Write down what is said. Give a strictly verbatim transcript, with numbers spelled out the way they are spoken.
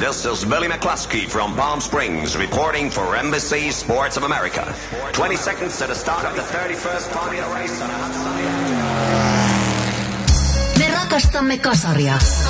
This is Billy McCluskey from Palm Springs reporting for N B C Sports of America. twenty seconds to the start of the thirty-first Formula race on a hot sunny afternoon. Me rakastamme kasaria.